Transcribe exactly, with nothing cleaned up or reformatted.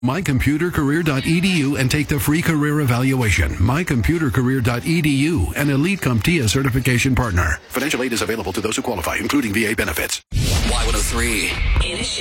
my computer career dot e d u and take the free career evaluation. my computer career dot e d u, an Elite CompTIA certification partner. Financial aid is available to those who qualify, including V A benefits. Y one oh three.